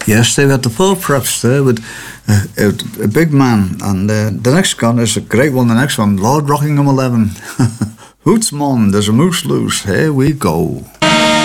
Yes, they've got the full preps there with a big man. And the next gun is a great one. The next one, Lord Rockingham 11. Hoots Mon, there's a moose loose. Here we go.